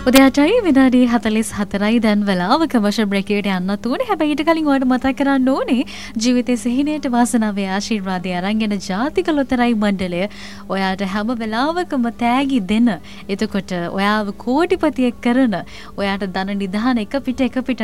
උදෑටයි විනාඩි 44යි දැන් වෙලාව කමර්ෂල් බ්‍රේක් එකට යන්නත් උනේ. හැබැයි ඊට කලින් ඔයාලට මතක් කරන්න ඕනේ ජීවිතේ සිහිනයට වාසනාවේ ආශිර්වාදය අරන්ගෙන ජාතික ලොතරැයි මණ්ඩලය ඔයාට හැම වෙලාවකම තෑගි දෙන. එතකොට ඔයාව කෝටිපතියෙක් කරන ඔයාට ධන නිධාන එක පිට